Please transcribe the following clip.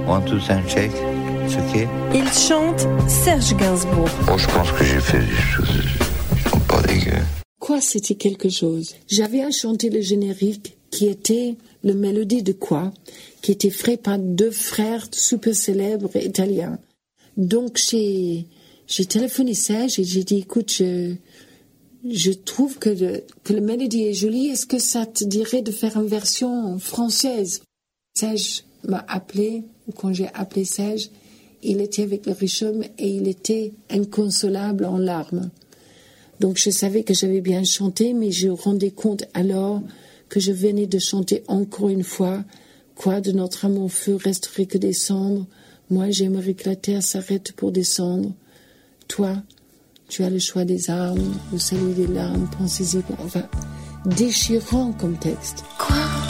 1, 2, 5, check. C'est ok. Il chante Serge Gainsbourg. Bon, je pense que j'ai fait des choses qui sont pas dégueu. Quoi, c'était quelque chose. J'avais à chanter le générique qui était le mélodie de Quoi, qui était fait par 2 frères super célèbres italiens. Donc j'ai téléphoné Serge et j'ai dit, écoute, je trouve que le mélodie est jolie, est-ce que ça te dirait de faire une version française? Serge m'a appelé, ou quand j'ai appelé Serge, il était avec le Richomme et il était inconsolable en larmes. Donc je savais que j'avais bien chanté, mais je me rendais compte alors que je venais de chanter encore une fois « Quoi, de notre amour feu resterait que des cendres? Moi, j'aimerais que la terre s'arrête pour descendre. Toi, tu as le choix des armes, le salut des larmes, pensez-y. » Enfin, déchirant comme texte. Quoi?